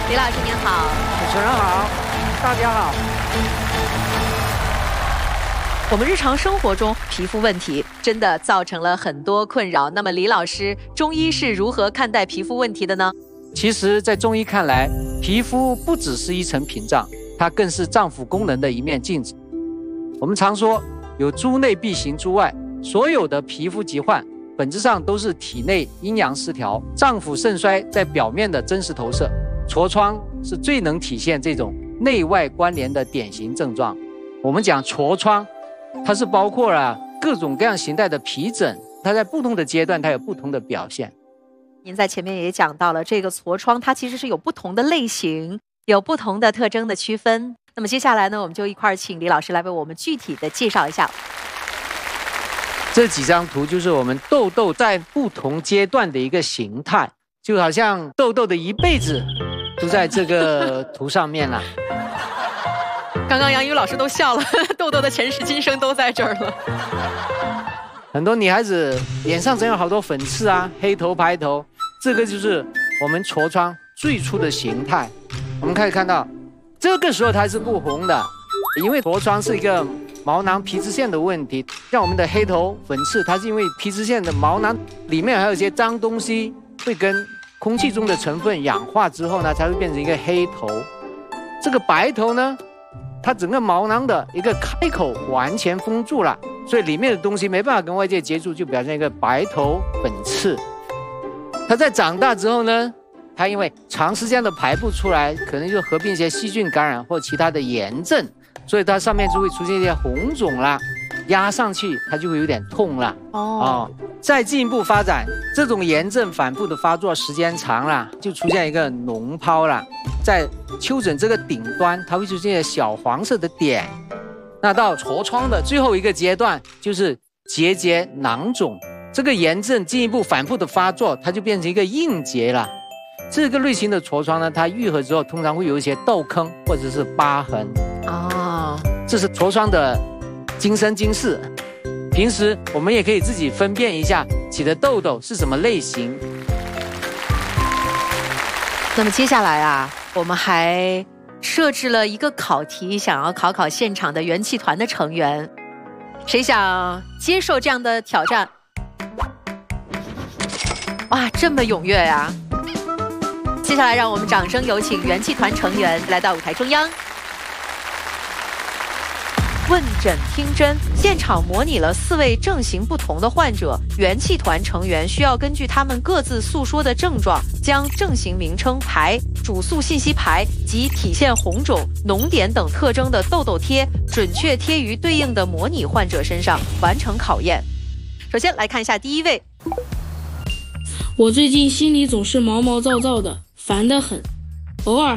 李老师您好， 主持人好，大家好。 我们日常生活中皮肤问题真的造成了很多困扰。那么李老师，中医是如何看待皮肤问题的呢？ 其实，在中医看来，皮肤不只是一层屏障，它更是脏腑功能的一面镜子。我们常说有诸内必行诸外，所有的皮肤疾患本质上都是体内阴阳失调、脏腑肾衰在表面的真实投射。痤疮是最能体现这种内外关联的典型症状。我们讲痤疮，它是包括了各种各样形态的皮疹，它在不同的阶段它有不同的表现。 您在前面也讲到了，这个痤疮它其实是有不同的类型，有不同的特征的区分。那么接下来呢，我们就一块儿请李老师来为我们具体的介绍一下。 这几张图就是我们痘痘在不同阶段的一个形态，就好像痘痘的一辈子都在这个图上面了。 刚刚杨宇老师都笑了，痘痘的前世今生都在这儿了。 很多女孩子脸上总有好多粉刺啊，黑头白头，这个就是我们痤疮最初的形态。我们可以看到，这个时候它是不红的，因为痤疮是一个毛囊皮脂腺的问题。像我们的黑头粉刺，它是因为皮脂腺的毛囊里面还有一些脏东西会跟空气中的成分氧化之后呢，才会变成一个黑头。这个白头呢，它整个毛囊的一个开口完全封住了，所以里面的东西没办法跟外界接触，就表现一个白头粉刺。它在长大之后呢，它因为长时间的排不出来，可能就合并一些细菌感染或其他的炎症，所以它上面就会出现一些红肿啦，压上去它就会有点痛了。再进一步发展，这种炎症反复的发作时间长了，就出现一个脓疱了。在丘疹这个顶端，它会出现小黄色的点。那到痤疮的最后一个阶段，就是结节囊肿。这个炎症进一步反复的发作，它就变成一个硬结了。这个类型的痤疮呢，它愈合之后，通常会有一些痘坑或者是疤痕。这是痤疮的今生今世。平时我们也可以自己分辨一下起的痘痘是什么类型。 那么接下来啊，我们还设置了一个考题，想要考考现场的元气团的成员，谁想接受这样的挑战？哇，这么踊跃呀！接下来让我们掌声有请元气团成员来到舞台中央。问诊听诊，现场模拟了4位症型不同的患者，元气团成员需要根据他们各自诉说的症状，将症型名称牌、主诉信息牌及体现红肿、脓点等特征的痘痘贴，准确贴于对应的模拟患者身上，完成考验。首先来看一下第一位。 我最近心里总是毛毛躁躁的，烦得很，偶尔